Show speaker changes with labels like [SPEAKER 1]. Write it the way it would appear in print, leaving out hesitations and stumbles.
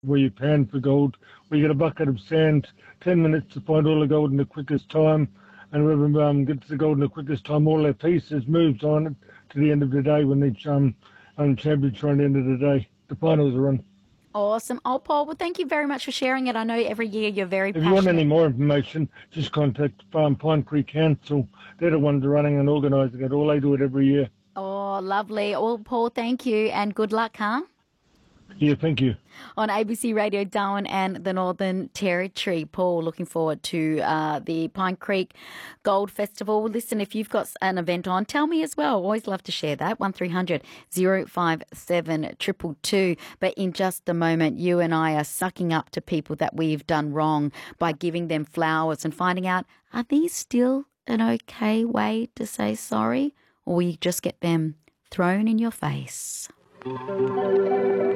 [SPEAKER 1] where you pan for gold, where you get a bucket of sand, 10 minutes to find all the gold in the quickest time, and whoever gets the gold in the quickest time, all their pieces moves on it to the end of the day when each champion's run end of the day. The finals are on.
[SPEAKER 2] Awesome. Oh, Paul, well, thank you very much for sharing it. I know every year you're very
[SPEAKER 1] If you want any
[SPEAKER 2] passionate.
[SPEAKER 1] more information, just contact Pine Creek Council. They're the ones running and organising it. All they do it every year.
[SPEAKER 2] Oh, lovely. Well, Paul, thank you and good luck, huh?
[SPEAKER 1] Yeah, thank you.
[SPEAKER 2] On ABC Radio Darwin and the Northern Territory. Paul, looking forward to the Pine Creek Gold Festival. Listen, if you've got an event on, tell me as well. Always love to share that. 1300 057 222. But in just a moment, you and I are sucking up to people that we've done wrong by giving them flowers and finding out, are these still an okay way to say sorry? Or will you just get them thrown in your face?